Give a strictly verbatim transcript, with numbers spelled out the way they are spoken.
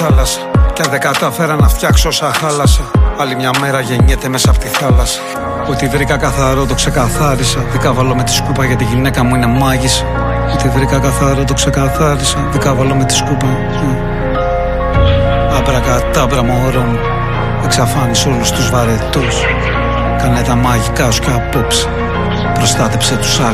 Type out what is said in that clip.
θάλασσα. Κι αν δεν κατάφερα να φτιάξω όσα χάλασα, άλλη μια μέρα γεννιέται μέσα από τη θάλασσα. Ό,τι βρήκα καθαρό το ξεκαθάρισα. Δικάβαλω με τη σκούπα γιατί η γυναίκα μου είναι μάγισσα. Ό,τι βρήκα καθαρό το ξεκαθάρισα. Δικάβαλω με τη σκούπα. Αμπρακατάμπρα μωρό μου, εξαφάνισε όλους τους βαρετούς. Κάνε τα μαγικά σου κι απόψε προστάτεψε τους άλλους.